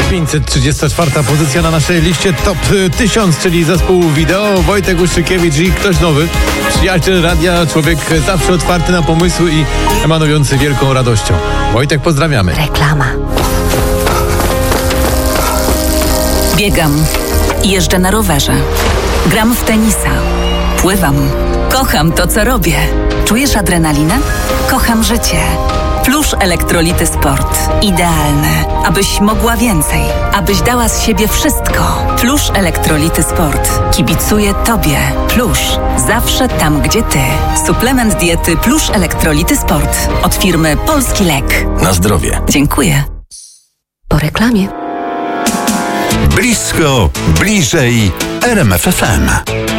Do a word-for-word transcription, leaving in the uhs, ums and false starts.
pięćset trzydziesta czwarta pozycja na naszej liście Top tysiąc, czyli zespół Wideo, Wojtek Uszczykiewicz i ktoś nowy. Przyjaciel radia, człowiek zawsze otwarty na pomysły i emanujący wielką radością. Wojtek, pozdrawiamy. Reklama. Biegam, jeżdżę na rowerze, gram w tenisa, pływam. Kocham to, co robię. Czujesz adrenalinę? Kocham życie. Plusz Elektrolity Sport. Idealny, abyś mogła więcej, abyś dała z siebie wszystko. Plusz Elektrolity Sport. Kibicuję Tobie. Plusz. Zawsze tam, gdzie Ty. Suplement diety Plusz Elektrolity Sport. Od firmy Polski Lek. Na zdrowie. Dziękuję. Po reklamie. Blisko, bliżej R M F F M.